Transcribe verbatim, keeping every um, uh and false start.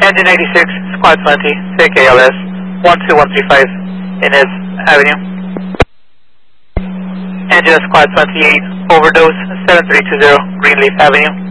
Engine eighty-six, Squad twenty, C K L S, one two one three five, Inez Avenue. Engine Squad twenty-eight, overdose, seven three two zero, Greenleaf Avenue.